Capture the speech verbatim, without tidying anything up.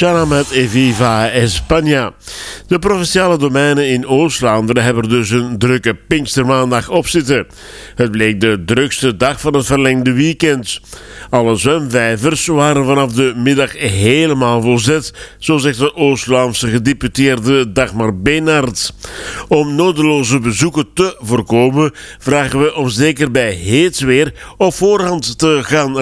Shana met Viva España. De provinciale domeinen in Oost-Vlaanderen hebben dus een drukke Pinkstermaandag op zitten. Het bleek de drukste dag van het verlengde weekend. Alle zwemvijvers waren vanaf de middag helemaal volzet, zo zegt de Oost-Vlaamse gedeputeerde Dagmar Beenaert. Om nodeloze bezoeken te voorkomen, vragen we om zeker bij heet weer op voorhand te gaan